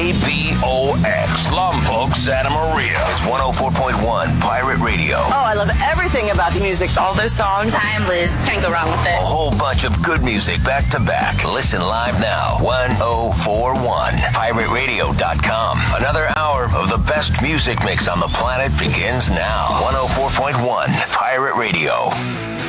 KBOX, Lompoc, Santa Maria. It's 104.1 Pirate Radio. Oh, I love everything about the music. All those songs, timeless. Can't go wrong with it. A whole bunch of good music back to back. Listen live now. 1041 PirateRadio.com. Another hour of the best music mix on the planet begins now. 104.1 Pirate Radio.